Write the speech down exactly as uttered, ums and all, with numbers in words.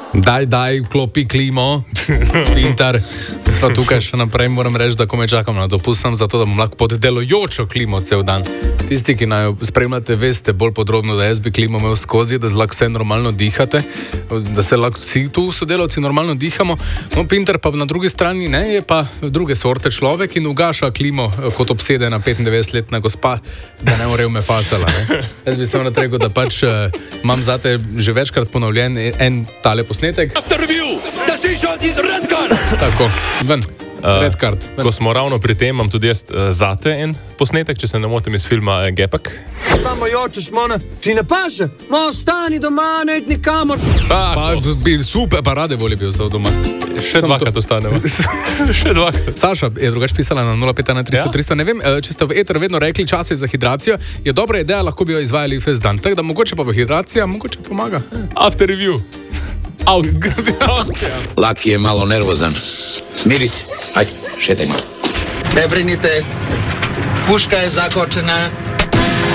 Daj, daj, klopi klimo, Pintar. Sva tukaj še naprej, moram reči, da kome čakam na dopust, sem zato, da bom lahko pod delujočo klimo cel dan. Tisti, ki naj spremljate, veste bolj podrobno, da jaz bi klimo imel skozi, da lahko vse normalno dihate, da se lahko vsi tu sodelavci normalno dihamo. No, Pintar pa na drugi strani ne, je pa druge sorte človek in ugaša klimo kot obsedena petindevetdesetletna gospa, da ne more me fasala. Ne. Jaz bi samo rekel, da pač uh, imam zate že večkrat ponovljen en tale posnetek. Tako, ven. Red card. Uh, ko smo ravno pri tem, imam tudi jaz uh, zate en posnetek, če se ne motim iz filma uh, Gepak. Samo jočeš, mona, ti ne paše? No, ostani doma, ne id nikamor. Pa, bi super, pa rade volje bi ostal doma. Še dvakrat ostanemo. Še dvakrat. Saša je drugač pisala na nula pet ena tristo tristo. Ne vem, če ste v eter vedno rekli čas je za hidracijo, je dobra ideja, lahko bi jo izvajali ves dan. Tako da mogoče pa v hidracija, mogoče pomaga. After review. Out. Laki je malo nervozan. Smiri se. Ajde, šetaj malo. Ne brinite, puška je zakočena.